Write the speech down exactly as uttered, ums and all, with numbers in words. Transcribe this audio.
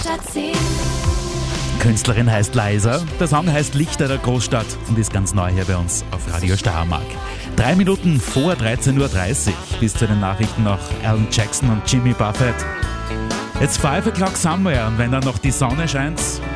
Stadtseele. Künstlerin heißt Liza, der Song heißt Lichter der Großstadt und ist ganz neu hier bei uns auf Radio Steiermark. Drei Minuten vor dreizehn Uhr dreißig bis zu den Nachrichten noch Alan Jackson und Jimmy Buffett. It's five o'clock somewhere und wenn dann noch die Sonne scheint